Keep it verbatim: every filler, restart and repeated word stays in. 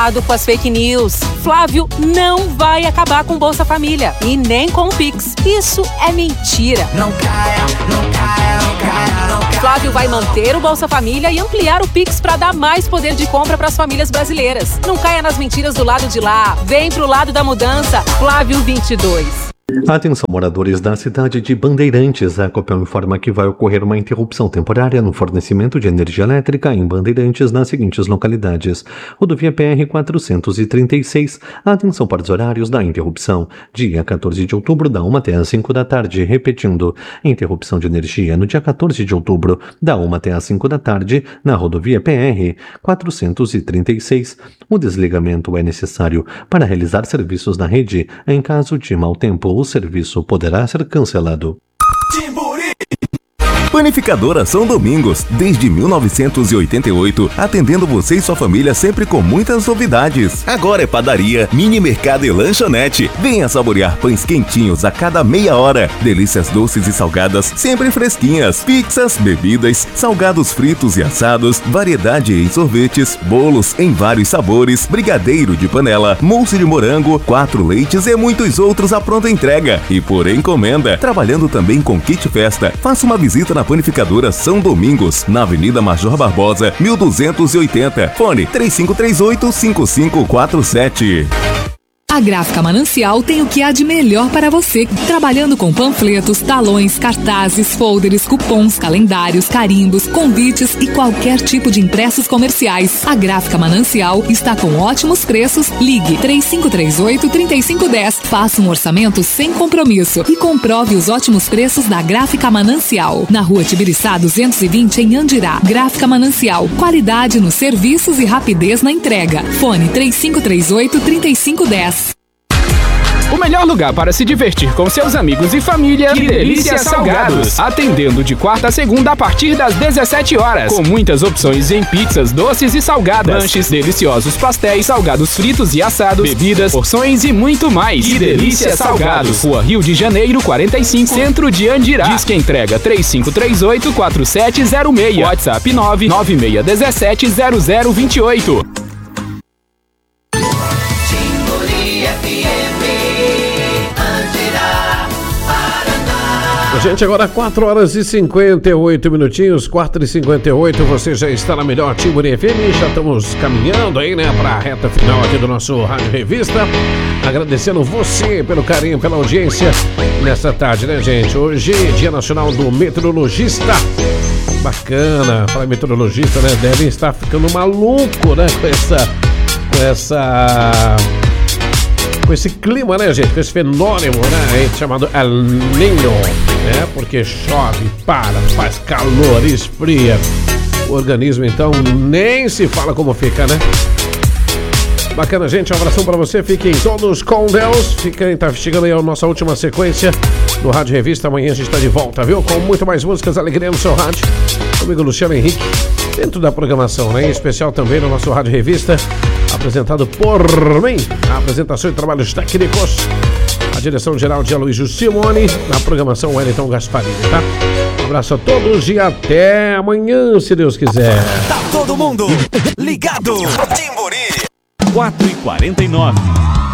Cuidado com as fake news. Flávio não vai acabar com Bolsa Família e nem com o Pix. Isso é mentira. Não caia, não caia, não caia, não caia. Flávio vai manter o Bolsa Família e ampliar o Pix para dar mais poder de compra para as famílias brasileiras. Não caia nas mentiras do lado de lá. Vem pro lado da mudança. Flávio vinte e dois. Atenção, moradores da cidade de Bandeirantes. A Copel informa que vai ocorrer uma interrupção temporária no fornecimento de energia elétrica em Bandeirantes nas seguintes localidades: rodovia P R quatrocentos e trinta e seis. Atenção para os horários da interrupção. Dia quatorze de outubro, da uma até às cinco da tarde. Repetindo, interrupção de energia no dia quatorze de outubro, da uma até às cinco da tarde, na rodovia P R quatrocentos e trinta e seis. O desligamento é necessário para realizar serviços na rede. Em caso de mau tempo, o serviço poderá ser cancelado. Panificadora São Domingos, desde mil novecentos e oitenta e oito, atendendo você e sua família sempre com muitas novidades. Agora é padaria, mini mercado e lanchonete. Venha saborear pães quentinhos a cada meia hora. Delícias doces e salgadas, sempre fresquinhas. Pizzas, bebidas, salgados fritos e assados, variedade em sorvetes, bolos em vários sabores, brigadeiro de panela, mousse de morango, quatro leites e muitos outros à pronta entrega. E por encomenda, trabalhando também com kit festa. Faça uma visita na Panificadora São Domingos, na Avenida Major Barbosa, mil duzentos e oitenta. Fone três cinco três oito, cinco cinco quatro sete. A Gráfica Manancial tem o que há de melhor para você, trabalhando com panfletos, talões, cartazes, folders, cupons, calendários, carimbos, convites e qualquer tipo de impressos comerciais. A Gráfica Manancial está com ótimos preços. Ligue três cinco três oito, três cinco um zero. Faça um orçamento sem compromisso e comprove os ótimos preços da Gráfica Manancial. Na Rua Tibiriçá duzentos e vinte, em Andirá. Gráfica Manancial, qualidade nos serviços e rapidez na entrega. Fone três cinco três oito, três cinco um zero. O melhor lugar para se divertir com seus amigos e família. Que Delícia Salgados. Atendendo de quarta a segunda a partir das dezessete horas. Com muitas opções em pizzas, doces e salgadas. Lanches, deliciosos pastéis, salgados fritos e assados, bebidas, porções e muito mais. Que Delícia Salgados. Rua Rio de Janeiro, quarenta e cinco, Centro de Andirá. Disque entrega três cinco três oito, quatro sete zero seis. WhatsApp nove nove seis um sete, zero zero dois oito. Gente, agora quatro horas e cinquenta e oito minutinhos, quatro e cinquenta e oito, você já está na melhor Timburi F M, já estamos caminhando aí, né, para a reta final aqui do nosso Rádio Revista, agradecendo você pelo carinho, pela audiência nessa tarde, né, gente? Hoje, Dia Nacional do Meteorologista, bacana, falar em meteorologista, né, devem estar ficando maluco, né, com essa, com essa... com esse clima, né, gente? Com esse fenômeno, né, chamado El Niño, né? Porque chove, para, faz calor, esfria. O organismo, então, nem se fala como fica, né? Bacana, gente. Um abração pra você. Fiquem todos com Deus. Fiquem, tá chegando aí a nossa última sequência do Rádio Revista. Amanhã a gente tá de volta, viu? Com muito mais músicas, alegria no seu rádio. Comigo, Luciano Henrique, dentro da programação, né? Em especial também no nosso Rádio Revista, apresentado por mim. A apresentação e trabalhos técnicos, a direção geral de Aloysio Simone, na programação Wellington Gasparini, tá? Um abraço a todos e até amanhã, se Deus quiser. Tá todo mundo ligado. Timburi. quatro e quarenta e nove.